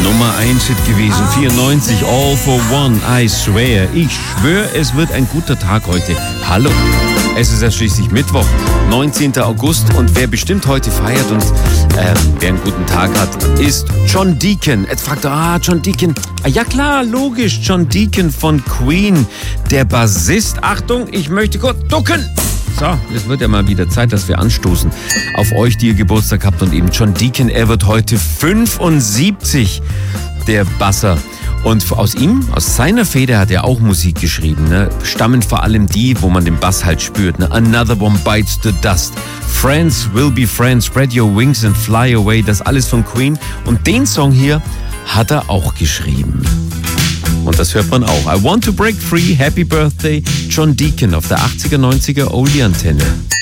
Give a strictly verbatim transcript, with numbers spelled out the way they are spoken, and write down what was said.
Nummer eins Hit gewesen, vierundneunzig, All for One, I swear. Ich schwöre, es wird ein guter Tag heute. Hallo, es ist ja schließlich Mittwoch, neunzehnten August, und wer bestimmt heute feiert und äh, wer einen guten Tag hat, ist John Deacon. Jetzt fragt er, ah, John Deacon. Ah, ja klar, logisch, John Deacon von Queen, der Bassist. Achtung, ich möchte kurz ducken. So, es wird ja mal wieder Zeit, dass wir anstoßen auf euch, die ihr Geburtstag habt, und eben John Deacon. Er wird heute fünfundsiebzig, der Basser. Und aus ihm, aus seiner Feder hat er auch Musik geschrieben. Ne? Stammen vor allem die, wo man den Bass halt spürt. Ne? Another One Bites the Dust, Friends Will Be Friends, Spread Your Wings and Fly Away, das alles von Queen. Und den Song hier hat er auch geschrieben. Und das hört man auch. I Want to Break Free, Happy Birthday, John Deacon auf der achtziger, neunziger Oldie-Antenne.